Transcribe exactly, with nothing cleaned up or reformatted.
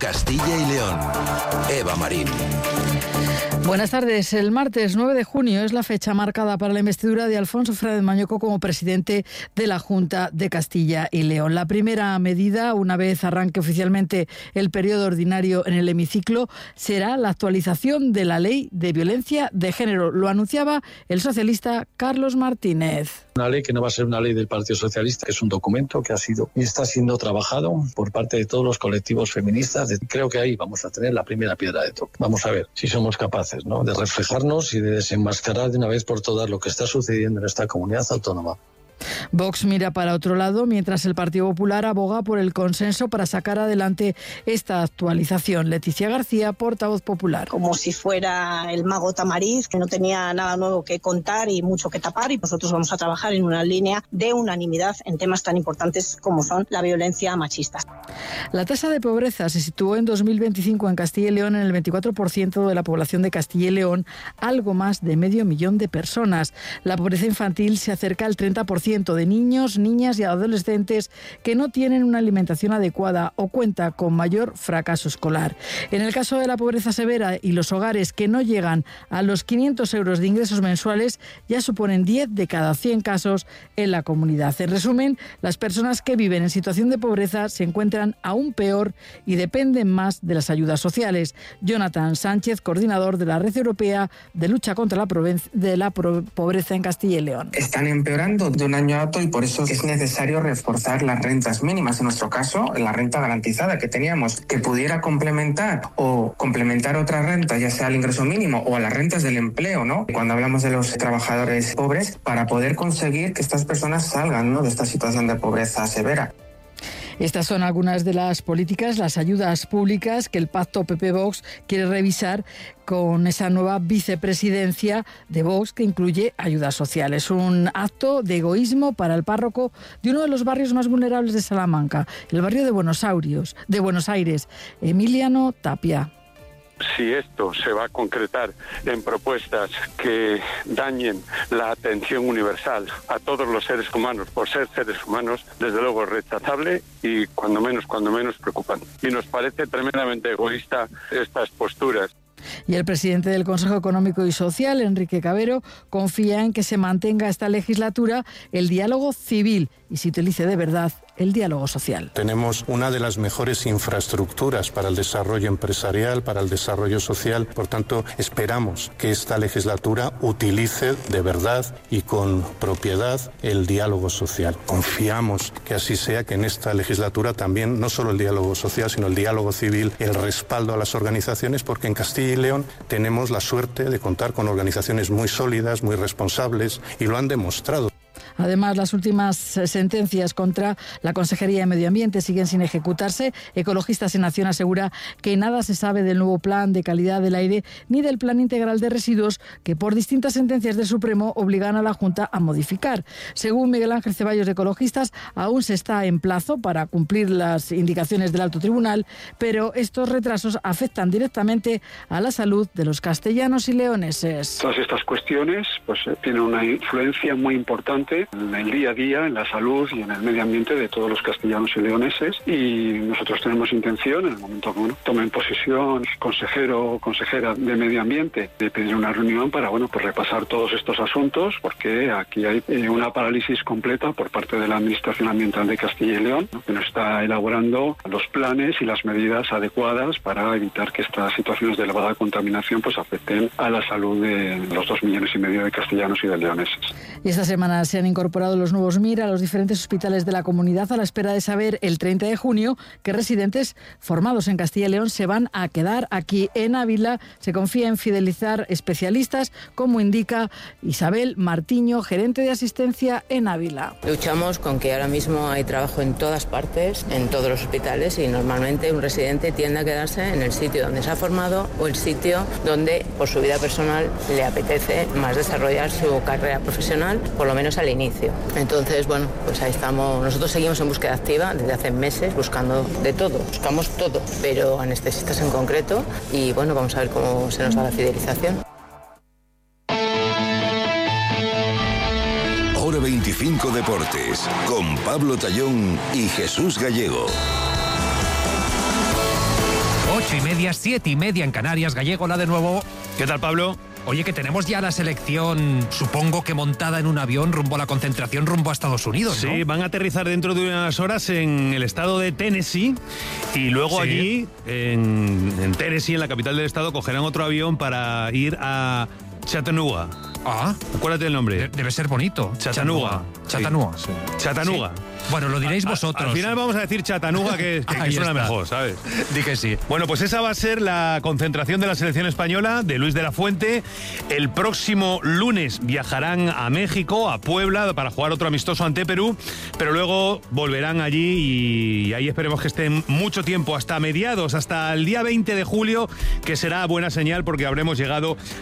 Castilla y León. Eva Marín. Buenas tardes. El martes nueve de junio es la fecha marcada para la investidura de Alfonso Fernández Mañueco como presidente de la Junta de Castilla y León. La primera medida, una vez arranque oficialmente el periodo ordinario en el hemiciclo, será la actualización de la Ley de Violencia de Género. Lo anunciaba el socialista Carlos Martínez. Una ley que no va a ser una ley del Partido Socialista, que es un documento que ha sido y está siendo trabajado por parte de todos los colectivos feministas. Creo que ahí vamos a tener la primera piedra de toque. Vamos a ver si somos capaces, ¿no?, de reflejarnos y de desenmascarar de una vez por todas lo que está sucediendo en esta comunidad autónoma. Vox mira para otro lado, mientras el Partido Popular aboga por el consenso para sacar adelante esta actualización. Leticia García, portavoz popular. Como si fuera el mago Tamariz, que no tenía nada nuevo que contar y mucho que tapar, y nosotros vamos a trabajar en una línea de unanimidad en temas tan importantes como son la violencia machista. La tasa de pobreza se situó en dos mil veinticinco en Castilla y León en el veinticuatro por ciento de la población de Castilla y León, algo más de medio millón de personas. La pobreza infantil se acerca al treinta por ciento de niños, niñas y adolescentes que no tienen una alimentación adecuada o cuenta con mayor fracaso escolar. En el caso de la pobreza severa y los hogares que no llegan a los quinientos euros de ingresos mensuales, ya suponen diez de cada cien casos en la comunidad. En resumen, las personas que viven en situación de pobreza se encuentran aún peor y dependen más de las ayudas sociales. Jonathan Sánchez, coordinador de la Red Europea de Lucha contra la, de la Pobreza en Castilla y León. Están empeorando de un año a otro y por eso es necesario reforzar las rentas mínimas. En nuestro caso, la renta garantizada que teníamos, que pudiera complementar o complementar otra renta, ya sea al ingreso mínimo o a las rentas del empleo, ¿no?, cuando hablamos de los trabajadores pobres, para poder conseguir que estas personas salgan, ¿no?, de esta situación de pobreza severa. Estas son algunas de las políticas, las ayudas públicas que el Pacto P P-Vox quiere revisar con esa nueva vicepresidencia de Vox que incluye ayudas sociales. Un acto de egoísmo para el párroco de uno de los barrios más vulnerables de Salamanca, el barrio de Buenos Aires, de Buenos Aires, Emiliano Tapia. Si esto se va a concretar en propuestas que dañen la atención universal a todos los seres humanos por ser seres humanos, desde luego es rechazable y cuando menos, cuando menos preocupante. Y nos parece tremendamente egoísta estas posturas. Y el presidente del Consejo Económico y Social, Enrique Cabero, confía en que se mantenga esta legislatura el diálogo civil y se utilice de verdad el diálogo social. Tenemos una de las mejores infraestructuras para el desarrollo empresarial, para el desarrollo social. Por tanto, esperamos que esta legislatura utilice de verdad y con propiedad el diálogo social. Confiamos que así sea, que en esta legislatura también no solo el diálogo social, sino el diálogo civil, el respaldo a las organizaciones, porque en Castilla y León tenemos la suerte de contar con organizaciones muy sólidas, muy responsables, y lo han demostrado. Además, las últimas sentencias contra la Consejería de Medio Ambiente siguen sin ejecutarse. Ecologistas en Acción asegura que nada se sabe del nuevo plan de calidad del aire ni del plan integral de residuos que por distintas sentencias del Supremo obligan a la Junta a modificar. Según Miguel Ángel Ceballos de Ecologistas, aún se está en plazo para cumplir las indicaciones del Alto Tribunal, pero estos retrasos afectan directamente a la salud de los castellanos y leoneses. Todas estas cuestiones pues tienen una influencia muy importante en el día a día, en la salud y en el medio ambiente de todos los castellanos y leoneses, y nosotros tenemos intención, en el momento que bueno, tomen posesión consejero o consejera de medio ambiente, de pedir una reunión para bueno pues repasar todos estos asuntos, porque aquí hay eh, una parálisis completa por parte de la Administración Ambiental de Castilla y León, ¿no?, que no está elaborando los planes y las medidas adecuadas para evitar que estas situaciones de elevada contaminación pues afecten a la salud de los dos millones y medio de castellanos y de leoneses. Y esta semana se han incorporado los nuevos M I R a los diferentes hospitales de la comunidad a la espera de saber el treinta de junio qué residentes formados en Castilla y León se van a quedar aquí en Ávila. Se confía en fidelizar especialistas, como indica Isabel Martiño, gerente de asistencia en Ávila. Luchamos con que ahora mismo hay trabajo en todas partes, en todos los hospitales, y normalmente un residente tiende a quedarse en el sitio donde se ha formado o el sitio donde por su vida personal le apetece más desarrollar su carrera profesional, por lo menos al inicio. Entonces, bueno, pues ahí estamos. Nosotros seguimos en búsqueda activa desde hace meses, buscando de todo, buscamos todo, pero anestesistas en concreto, y bueno, vamos a ver cómo se nos da la fidelización. Hora veinticinco Deportes, con Pablo Tallón y Jesús Gallego. Ocho y media, siete y media en Canarias. Gallego, la de nuevo. ¿Qué tal, Pablo? Oye, que tenemos ya la selección, supongo que montada en un avión rumbo a la concentración, rumbo a Estados Unidos, ¿no? Sí, van a aterrizar dentro de unas horas en el estado de Tennessee y luego Sí. allí, en, en Tennessee, en la capital del estado, cogerán otro avión para ir a Chattanooga. Ah, acuérdate del nombre. De- debe ser bonito. Chattanooga. Chattanooga. Sí. Chattanooga. Sí. Bueno, lo diréis A- a- vosotros. Al final vamos a decir Chattanooga, que, que, que Ahí suena está. mejor, ¿sabes? Di que sí. Bueno, pues esa va a ser la concentración de la selección española de Luis de la Fuente. El próximo lunes viajarán a México, a Puebla, para jugar otro amistoso ante Perú, pero luego volverán allí y ahí esperemos que estén mucho tiempo, hasta mediados, hasta el día veinte de julio, que será buena señal porque habremos llegado